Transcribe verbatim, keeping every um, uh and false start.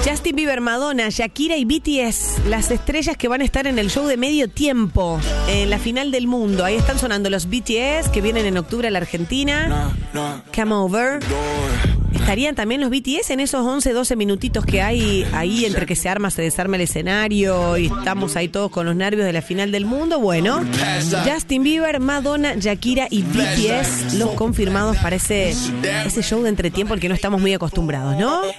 Justin Bieber, Madonna, Shakira y B T S, las estrellas que van a estar en el show de medio tiempo, en la final del mundo. Ahí están sonando los B T S, que vienen en octubre a la Argentina. Come Over. ¿Estarían también los B T S en esos once, doce minutitos que hay ahí entre que se arma, se desarma el escenario y estamos ahí todos con los nervios de la final del mundo? Bueno, Justin Bieber, Madonna, Shakira y B T S, los confirmados para ese, ese show de entretiempo al que no estamos muy acostumbrados, ¿no?